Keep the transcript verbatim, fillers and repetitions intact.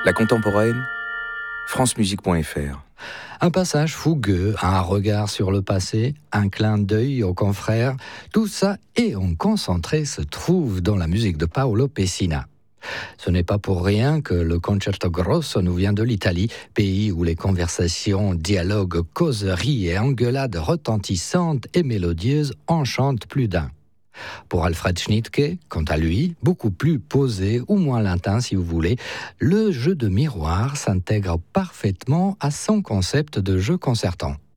La contemporaine, francemusique point f r. Un passage fougueux, un regard sur le passé, un clin d'œil aux confrères, tout ça et en concentré se trouve dans la musique de Paolo Pessina. Ce n'est pas pour rien que le Concerto Grosso nous vient de l'Italie, pays où les conversations, dialogues, causeries et engueulades retentissantes et mélodieuses enchantent plus d'un. Pour Alfred Schnittke, quant à lui, beaucoup plus posé ou moins latin si vous voulez, le jeu de miroir s'intègre parfaitement à son concept de jeu concertant.